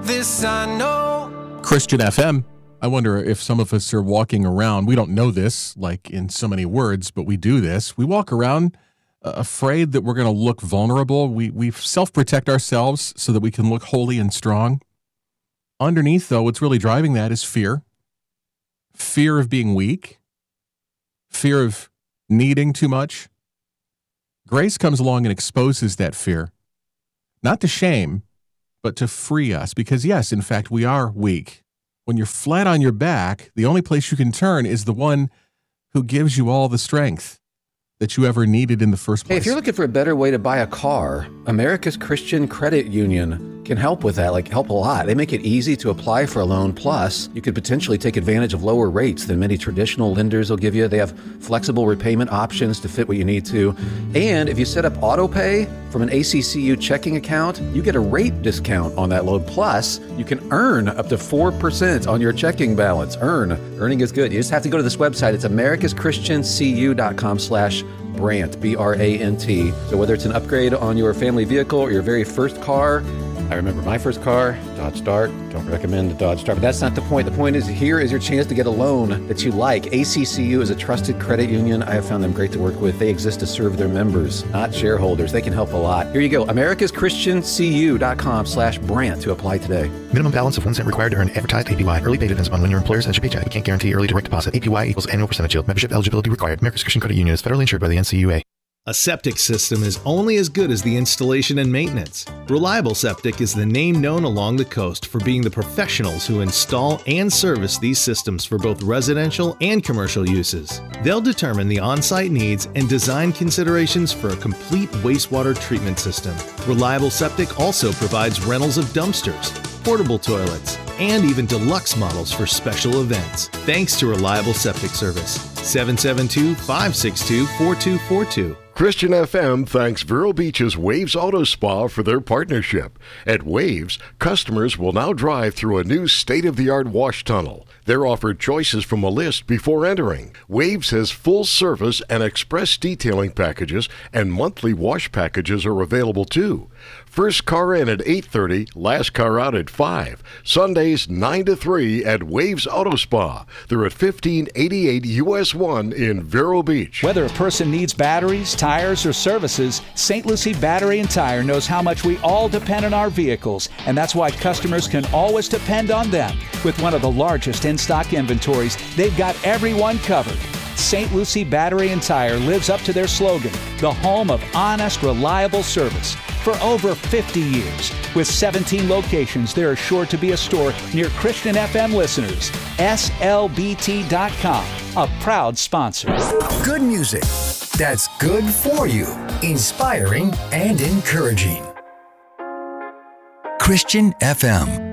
This I know. Christian FM. I wonder if some of us are walking around. We don't know this, like in so many words, but we do this. We walk around afraid that we're going to look vulnerable. We self-protect ourselves so that we can look holy and strong. Underneath, though, what's really driving that is fear. Fear of being weak. Fear of needing too much. Grace comes along and exposes that fear. Not to shame, but to free us. Because yes, in fact, we are weak. When you're flat on your back, the only place you can turn is the one who gives you all the strength that you ever needed in the first place. Hey, if you're looking for a better way to buy a car, America's Christian Credit Union can help with that, help a lot. They make it easy to apply for a loan. Plus, you could potentially take advantage of lower rates than many traditional lenders will give you. They have flexible repayment options to fit what you need to. And if you set up auto pay from an ACCU checking account, you get a rate discount on that loan. Plus, you can earn up to 4% on your checking balance. Earning is good. You just have to go to this website. It's americaschristiancu.com/Brant, B-R-A-N-T. So whether it's an upgrade on your family vehicle or your very first car, I remember my first car, Dodge Dart. Don't recommend a Dodge Dart, but that's not the point. The point is, here is your chance to get a loan that you like. ACCU is a trusted credit union. I have found them great to work with. They exist to serve their members, not shareholders. They can help a lot. Here you go. americaschristiancu.com/Brant to apply today. Minimum balance of 1 cent required to earn advertised APY. Early pay depends upon when your employer sends your paycheck. We can't guarantee early direct deposit. APY equals annual percentage yield. Membership eligibility required. America's Christian Credit Union is federally insured by the NCUA. A septic system is only as good as the installation and maintenance. Reliable Septic is the name known along the coast for being the professionals who install and service these systems for both residential and commercial uses. They'll determine the on-site needs and design considerations for a complete wastewater treatment system. Reliable Septic also provides rentals of dumpsters, portable toilets, and even deluxe models for special events. Thanks to Reliable Septic Service. 772-562-4242. Christian FM thanks Vero Beach's Waves Auto Spa for their partnership. At Waves, customers will now drive through a new state-of-the-art wash tunnel. They're offered choices from a list before entering. Waves has full service and express detailing packages, and monthly wash packages are available too. First car in at 8:30, last car out at 5. Sundays 9 to 3 at Waves Auto Spa. They're at 1588 US 1 in Vero Beach. Whether a person needs batteries, tires, or services, St. Lucie Battery and Tire knows how much we all depend on our vehicles, and that's why customers can always depend on them. With one of the largest in-stock inventories, they've got everyone covered. St. Lucie Battery and Tire lives up to their slogan, the home of honest, reliable service. For over 50 years, with 17 locations, there is sure to be a store near Christian FM listeners. SLBT.com, a proud sponsor. Good music that's good for you, inspiring and encouraging. Christian FM.